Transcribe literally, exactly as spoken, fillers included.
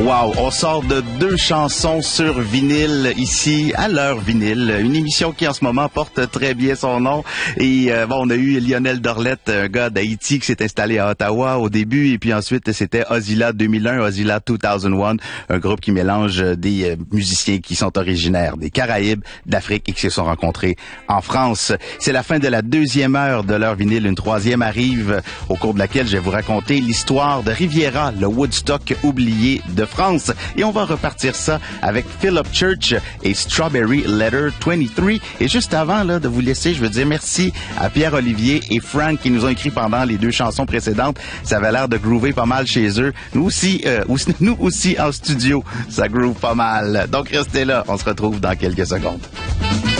Wow, on sort de deux chansons sur vinyle ici à l'heure vinyle, une émission qui en ce moment porte très bien son nom. Et euh, bon, on a eu Lionel Dorlette, un gars d'Haïti qui s'est installé à Ottawa au début, et puis ensuite c'était Ozilla deux mille un, Ozilla deux mille un, un groupe qui mélange des euh, musiciens qui sont originaires des Caraïbes, d'Afrique et qui se sont rencontrés en France. C'est la fin de la deuxième heure de l'heure vinyle, une troisième arrive au cours de laquelle je vais vous raconter l'histoire de Riviera, le Woodstock oublié de France. Et on va repartir ça avec Philip Church et Strawberry Letter vingt-trois. Et juste avant là de vous laisser, je veux dire merci à Pierre-Olivier et Frank qui nous ont écrit pendant les deux chansons précédentes. Ça avait l'air de groover pas mal chez eux. Nous aussi, euh, aussi nous aussi en studio, ça groove pas mal. Donc restez là, on se retrouve dans quelques secondes.